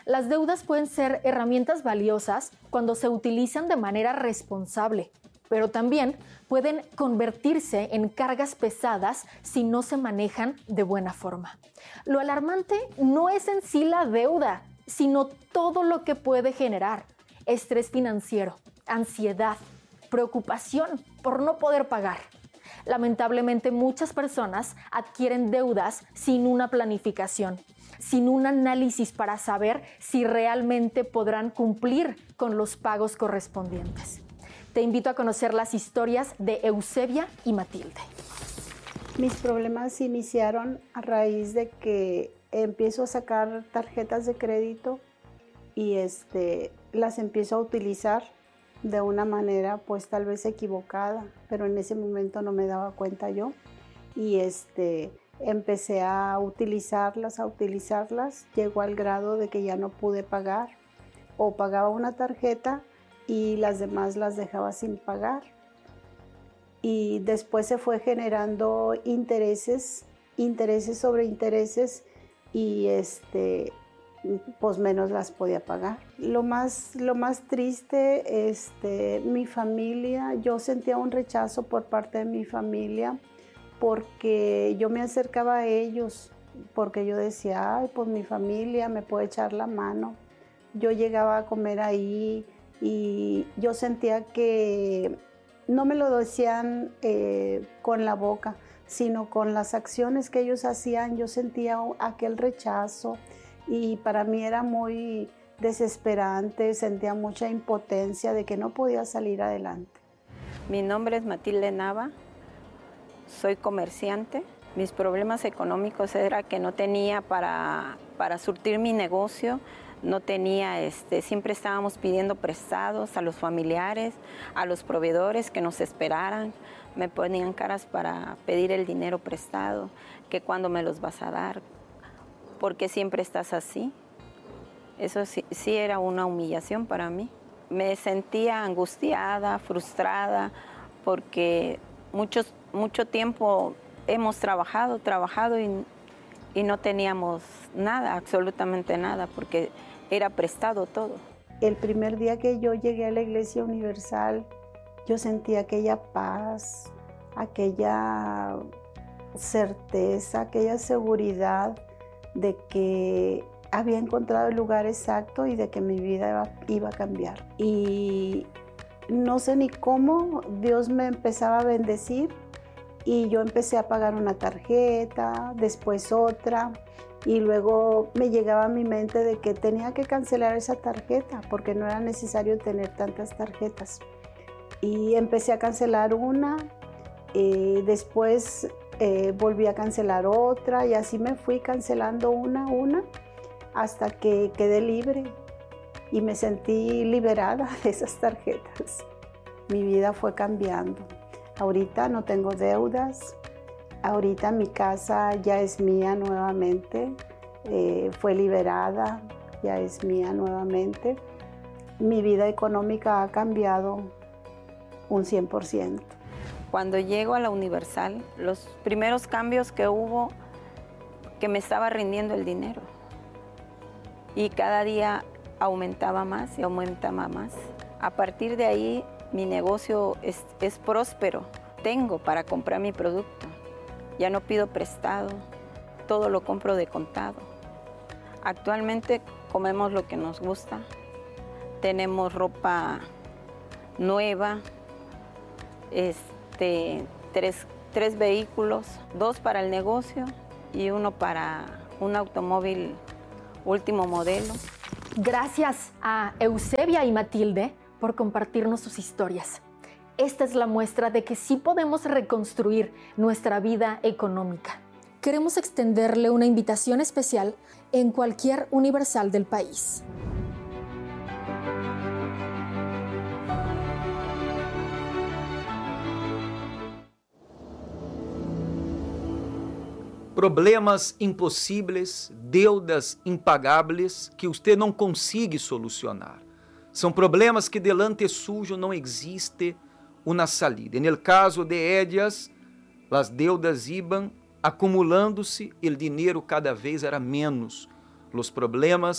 Las deudas pueden ser herramientas valiosas cuando se utilizan de manera responsable, pero también pueden convertirse en cargas pesadas si no se manejan de buena forma. Lo alarmante no es en sí la deuda, sino todo lo que puede generar: estrés financiero, ansiedad, preocupación por no poder pagar. Lamentablemente, muchas personas adquieren deudas sin una planificación, sin un análisis para saber si realmente podrán cumplir con los pagos correspondientes. Te invito a conocer las historias de Eusebia y Matilde. Mis problemas iniciaron a raíz de que empiezo a sacar tarjetas de crédito y las empiezo a utilizar de una manera pues tal vez equivocada, pero en ese momento no me daba cuenta yo y empecé a utilizarlas, llegó al grado de que ya no pude pagar o pagaba una tarjeta y las demás las dejaba sin pagar. Y después se fue generando intereses sobre intereses y pues menos las podía pagar. Lo más triste, mi familia, yo sentía un rechazo por parte de mi familia porque yo me acercaba a ellos, porque yo decía, ay, pues mi familia me puede echar la mano. Yo llegaba a comer ahí y yo sentía que no me lo decían con la boca, sino con las acciones que ellos hacían. Yo sentía aquel rechazo y para mí era muy desesperante, sentía mucha impotencia de que no podía salir adelante. Mi nombre es Matilde Nava, soy comerciante. Mis problemas económicos era que no tenía para surtir mi negocio, no tenía, siempre estábamos pidiendo prestados a los familiares, a los proveedores que nos esperaran, me ponían caras para pedir el dinero prestado, que cuándo me los vas a dar, porque siempre estás así. Eso sí era una humillación para mí. Me sentía angustiada, frustrada, porque mucho tiempo hemos trabajado y no teníamos nada, absolutamente nada, porque era prestado todo. El primer día que yo llegué a la Iglesia Universal, yo sentí aquella paz, aquella certeza, aquella seguridad de que había encontrado el lugar exacto y de que mi vida iba a cambiar. Y no sé ni cómo Dios me empezaba a bendecir y yo empecé a pagar una tarjeta, después otra, y luego me llegaba a mi mente de que tenía que cancelar esa tarjeta porque no era necesario tener tantas tarjetas. Y empecé a cancelar una, después volví a cancelar otra y así me fui cancelando una hasta que quedé libre y me sentí liberada de esas tarjetas. Mi vida fue cambiando. Ahorita no tengo deudas, ahorita mi casa ya es mía nuevamente, fue liberada, ya es mía nuevamente. Mi vida económica ha cambiado un 100%. Cuando llego a la Universal, los primeros cambios que hubo, que me estaba rindiendo el dinero. Y cada día aumentaba más y aumentaba más. A partir de ahí, mi negocio es próspero. Tengo para comprar mi producto. Ya no pido prestado, todo lo compro de contado. Actualmente comemos lo que nos gusta. Tenemos ropa nueva, tres vehículos, 2 para el negocio y 1 para un automóvil último modelo. Gracias a Eusebia y Matilde por compartirnos sus historias. Esta es la muestra de que sí podemos reconstruir nuestra vida económica. Queremos extenderle una invitación especial en cualquier Universal del país. Problemas impossíveis, deudas impagáveis que você não consegue solucionar. São problemas que delante sujo não existe uma salida. No caso de ellas, as deudas iam acumulando-se e o dinheiro cada vez era menos. Os problemas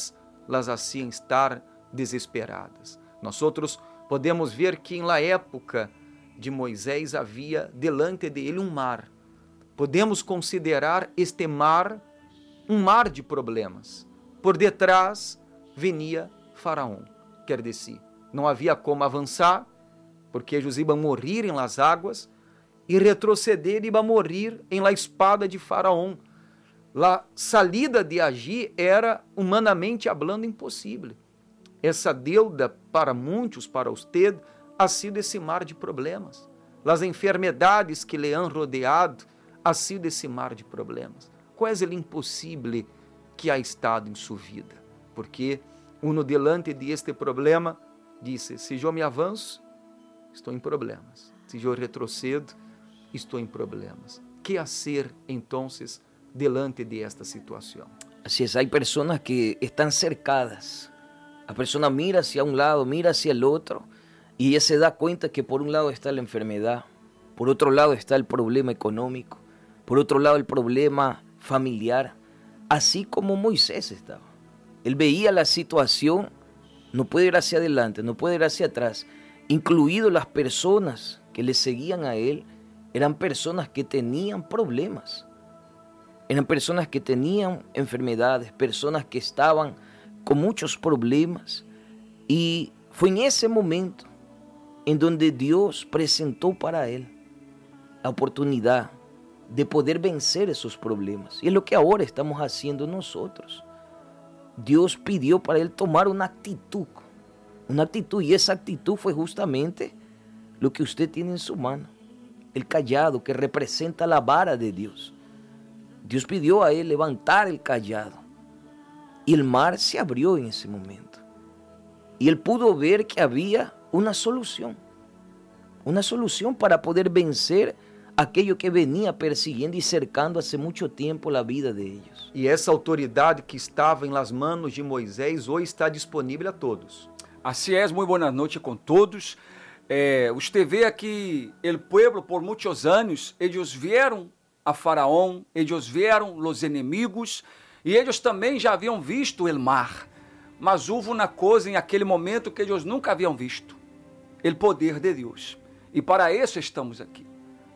las hacían estar desesperadas. Nós podemos ver que na época de Moisés havia delante dele um mar. Podemos considerar este mar um mar de problemas. Por detrás venia Faraó. Quer dizer, não havia como avançar, porque eles iam morrer em las águas, e retroceder iam morrer em la espada de Faraó. A salida de agir era, humanamente hablando, impossível. Essa deuda, para muitos, para usted, ha sido esse mar de problemas. As enfermedades que lhe han rodeado, ha sido esse mar de problemas. Qual é o impossível que ha estado em sua vida? Porque uno delante de este problema disse: se eu me avanço, estou em problemas. Se eu retrocedo, estou em problemas. Que hacer, então, delante de esta situação? Así es, hay personas que están cercadas. La persona mira hacia un lado, mira hacia el otro, y ella se da cuenta que por un lado está la enfermedad, por otro lado está el problema económico, por otro lado el problema familiar, así como Moisés estaba. Él veía la situación, no puede ir hacia adelante, no puede ir hacia atrás, incluido las personas que le seguían a él, eran personas que tenían problemas, eran personas que tenían enfermedades, personas que estaban con muchos problemas, y fue en ese momento en donde Dios presentó para él la oportunidad de poder vencer esos problemas. Y es lo que ahora estamos haciendo nosotros. Dios pidió para él tomar una actitud, y esa actitud fue justamente lo que usted tiene en su mano, el cayado que representa la vara de Dios. Dios pidió a él levantar el cayado, y el mar se abrió en ese momento. Y él pudo ver que había una solución para poder vencer aquello que venía persiguiendo y cercando hace mucho tiempo la vida de ellos. E essa autoridade que estava em las manos de Moisés hoje está disponível a todos. Así es, muy buenas noches con todos. Usted vê que o pueblo por muitos anos, eles vieram a Faraó, eles vieram os inimigos, e eles também já haviam visto o mar. Mas houve uma coisa em aquele momento que eles nunca haviam visto: o poder de Deus. E para isso estamos aqui,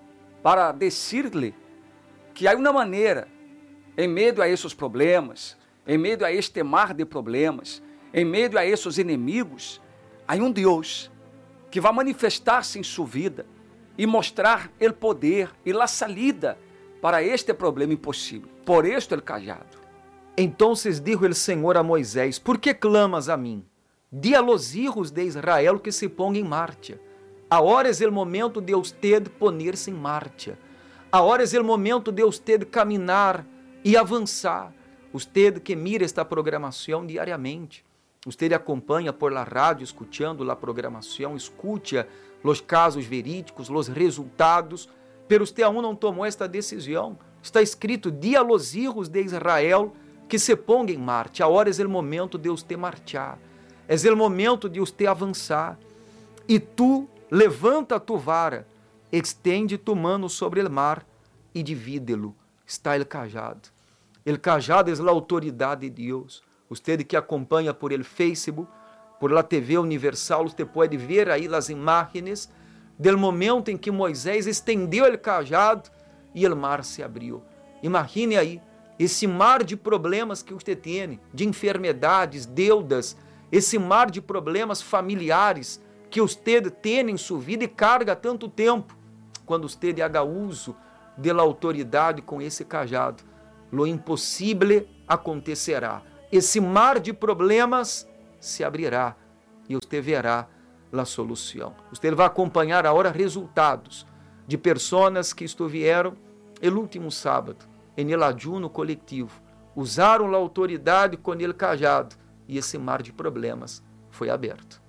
para dizer-lhe que há uma maneira, em meio a esses problemas, em meio a este mar de problemas, em meio a esses inimigos, há um Deus que vai manifestar-se em sua vida e mostrar o poder e a salida para este problema impossível. Por isto o cajado. Entonces dijo el Senhor a Moisés: ¿por que clamas a mim? Di a los hijos de Israel que se pongan em marcha. Agora é o momento de usted poner-se em marcha. Agora é o momento de usted caminhar e avançar. Usted que mira esta programação diariamente, usted acompanha por la rádio, escutando a programação, escuta os casos verídicos, os resultados, pero usted aún não tomou esta decisão. Está escrito: di a los hijos de Israel que se ponga em marcha. Agora é o momento de usted marchar. É o momento de usted avançar. E tu levanta tu vara, extende tu mano sobre o mar e divídelo. Está el cajado. El cajado é a autoridade de Deus. Usted que acompanha por el Facebook, por la TV Universal, usted pode ver aí as imagens do momento em que Moisés estendeu el cajado e o mar se abriu. Imagine aí esse mar de problemas que você tem, de enfermidades, deudas, esse mar de problemas familiares que você tem em sua vida e carga há tanto tempo. Quando você haga uso da autoridade com esse cajado, lo impossível acontecerá. Esse mar de problemas se abrirá e você verá a solução. Você vai acompanhar agora resultados de pessoas que estiveram no último sábado em el ayuno coletivo, usaram a autoridade com el cajado e esse mar de problemas foi aberto.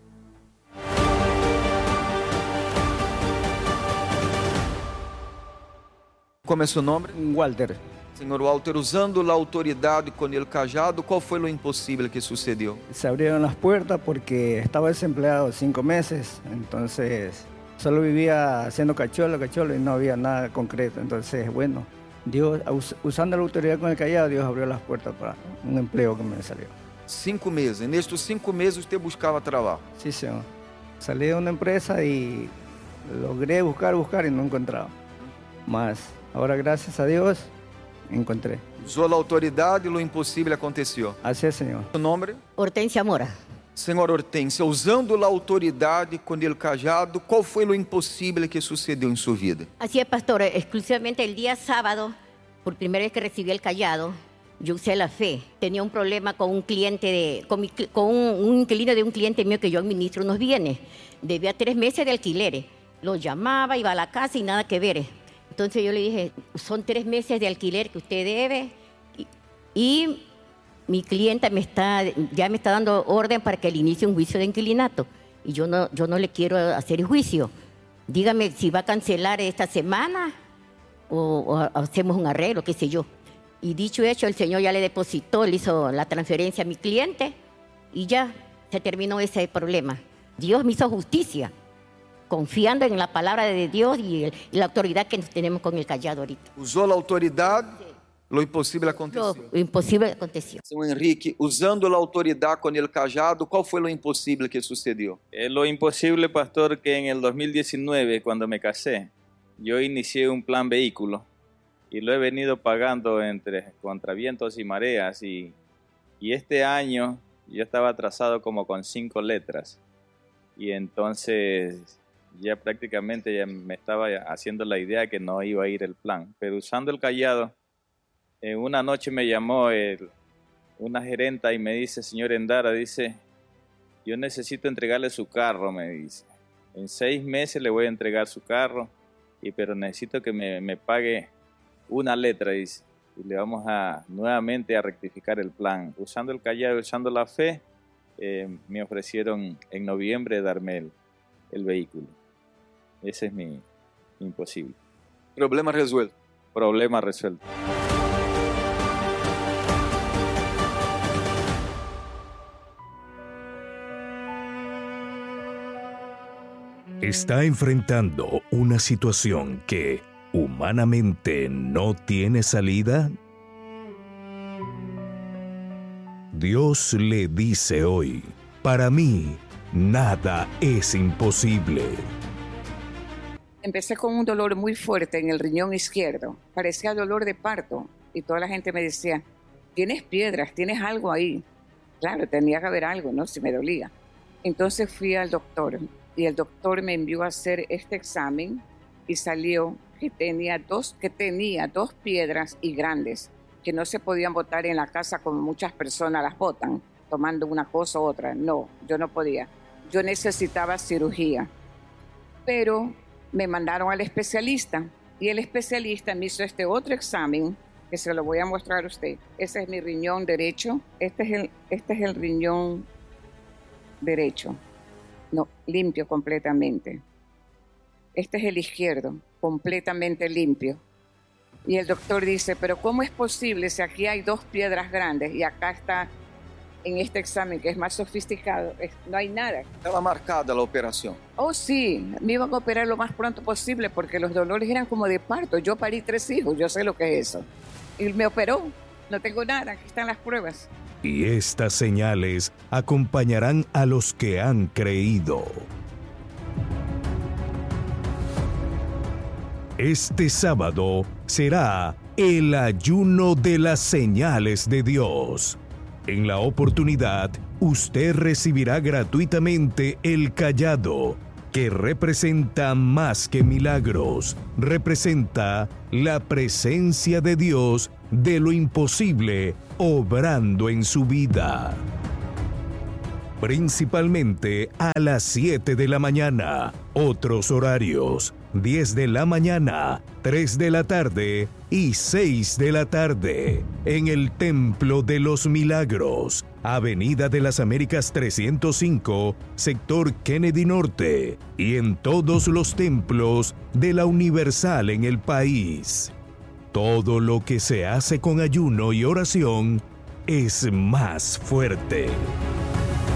Como é seu nome? Walter. Senhor Walter, usando a autoridade com el cajado, qual foi o impossível que sucedeu? Se abrieron las puertas porque estaba desempleado 5 meses, entonces solo vivía haciendo cacholo y no había nada concreto. Entonces, bueno, Dios, usando la autoridad con el callado, Dios abrió las puertas para un empleo que me salió. 5 meses. En estos 5 meses usted buscaba trabajo. Sí, señor. Salí de una empresa y logré buscar y no encontraba. Mas ahora, gracias a Dios, encontré. Usou a autoridade e o impossível aconteceu. Así es, señor. O nome? Hortensia Mora. Senhora Hortência, usando a autoridade com o cajado, qual foi o impossível que sucedeu em sua vida? Así es, pastor. Exclusivamente el día sábado, por primera vez que recibí el callado, yo usé la fe. Tenía un problema con un cliente, con un inquilino de un cliente mío que yo administro unos bienes. Debía 3 meses de alquileres. Lo llamaba, iba a la casa y nada que ver. Entonces yo le dije, son 3 meses de alquiler que usted debe y mi clienta ya me está dando orden para que le inicie un juicio de inquilinato. Y yo no le quiero hacer juicio. Dígame si va a cancelar esta semana o hacemos un arreglo, qué sé yo. Y dicho hecho, el Señor ya le depositó, le hizo la transferencia a mi cliente y ya se terminó ese problema. Dios me hizo justicia, confiando en la palabra de Dios y la autoridad que tenemos con el callado ahorita. Usou a autoridade, o impossível aconteceu. Lo imposible aconteció. Senhor Henrique, usando a autoridade com o cajado, qual foi o impossível que sucedeu? Lo imposible, pastor, que en el 2019, cuando me casé, yo inicié un plan vehículo y lo he venido pagando contra vientos y mareas y este año yo estaba atrasado como con 5 letras y entonces ya prácticamente ya me estaba haciendo la idea que no iba a ir el plan, pero usando el callado, una noche me llamó una gerenta y me dice, señor Endara, dice, yo necesito entregarle su carro, me dice, en 6 meses le voy a entregar su carro, pero necesito que me pague una letra, dice, y le vamos nuevamente a rectificar el plan. Usando el callado, usando la fe, me ofrecieron en noviembre darme el vehículo. Ese es mi imposible. Problema resuelto. Problema resuelto. Está enfrentando una situación que humanamente no tiene salida. Dios le dice hoy, para mí nada es imposible. Empecé con un dolor muy fuerte en el riñón izquierdo, parecía dolor de parto y toda la gente me decía, tienes piedras, tienes algo ahí. Claro, tenía que haber algo, ¿no? Si me dolía. Entonces fui al doctor y el doctor me envió a hacer este examen y salió que tenía dos piedras y grandes que no se podían botar en la casa como muchas personas las botan, tomando una cosa u otra. No, yo no podía. Yo necesitaba cirugía. Pero me mandaron al especialista y el especialista me hizo este otro examen que se lo voy a mostrar a usted. Ese es mi riñón derecho. Este es el riñón derecho. No, limpio completamente. Este es el izquierdo, completamente limpio. Y el doctor dice, pero ¿cómo es posible si aquí hay 2 piedras grandes y acá está, en este examen que es más sofisticado, no hay nada? Estaba marcada la operación. Oh, sí, me iban a operar lo más pronto posible porque los dolores eran como de parto. Yo parí 3 hijos, yo sé lo que es eso. Y me operó, no tengo nada, aquí están las pruebas. Y estas señales acompañarán a los que han creído. Este sábado será el ayuno de las señales de Dios. En la oportunidad, usted recibirá gratuitamente el callado, que representa más que milagros, representa la presencia de Dios de lo imposible obrando en su vida. Principalmente a las 7 de la mañana, otros horarios, 10 de la mañana, 3 de la tarde y 6 de la tarde, en el Templo de los Milagros, Avenida de las Américas 305, sector Kennedy Norte, y en todos los templos de la Universal en el país. Todo lo que se hace con ayuno y oración es más fuerte.